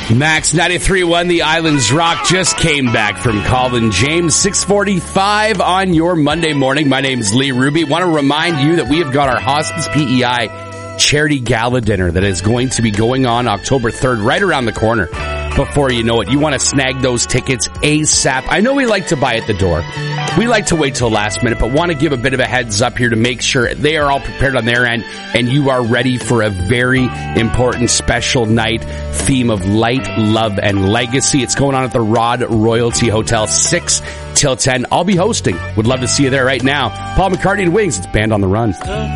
Max 93.1, the Islands Rock just came back from Colin James, 6:45 on your Monday morning. My name's Lee Ruby. Want to remind you that we have got our Hospice PEI Charity Gala Dinner that is going to be going on October 3rd, right around the corner. Before you know it, you want to snag those tickets ASAP. I know we like to buy at the door. We like to wait till last minute, but want to give a bit of a heads up here to make sure they are all prepared on their end and you are ready for a very important special night theme of light, love, and legacy. It's going on at the Rod Royalty Hotel, 6 till 10. I'll be hosting. Would love to see you there right now. Paul McCartney and Wings. It's Band on the Run.